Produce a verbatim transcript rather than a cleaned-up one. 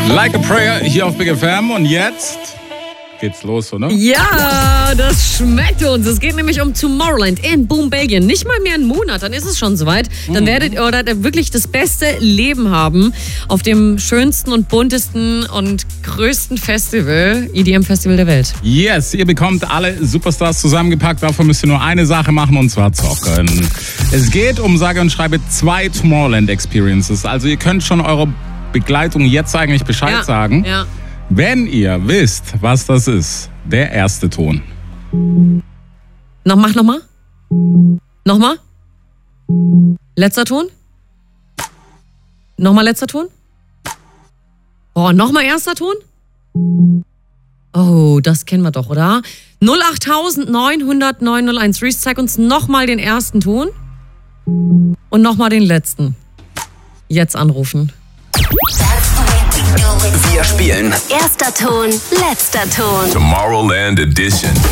Like a Prayer hier auf Big F M und jetzt geht's los, oder? Ja, das schmeckt uns. Es geht nämlich um Tomorrowland in Boom, Belgien. Nicht mal mehr einen Monat, dann ist es schon soweit. Dann werdet ihr oder wirklich das beste Leben haben auf dem schönsten und buntesten und größten Festival, E D M-Festival der Welt. Yes, ihr bekommt alle Superstars zusammengepackt. Dafür müsst ihr nur eine Sache machen und zwar zocken. Es geht um sage und schreibe zwei Tomorrowland-Experiences. Also ihr könnt schon eure Begleitung jetzt eigentlich Bescheid Ja, sagen. ja. Wenn ihr wisst, was das ist, der erste Ton. Noch, mach nochmal. Nochmal. Letzter Ton. Nochmal letzter Ton. Oh, nochmal erster Ton. Oh, das kennen wir doch, oder? null acht neun null null neun null eins. Reese, zeig uns nochmal den ersten Ton. Und nochmal den letzten. Jetzt anrufen. Wir spielen Erster Ton, letzter Ton. Tomorrowland Edition.